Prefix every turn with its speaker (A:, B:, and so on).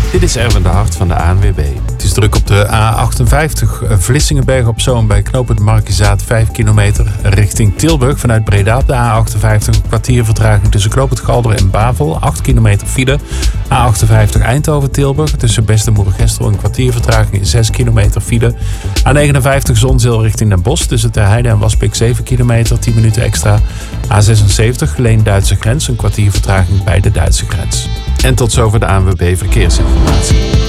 A: Dit is Erwin de Hart van de ANWB. Het is druk op de A58 Vlissingenberg op Zoom bij knooppunt Markizaat 5 kilometer. Richting Tilburg vanuit Breda op de A58 een kwartier vertraging tussen knooppunt Galder en Bavel. 8 kilometer file. A58 Eindhoven-Tilburg tussen Beste-Moergestel een kwartier vertraging 6 kilometer file. A59 Zonzeel richting Den Bosch tussen Terheide en Waspik 7 kilometer 10 minuten extra. A76 Leen-Duitse grens een kwartier vertraging bij de Duitse grens. En tot zover de ANWB Verkeersinformatie.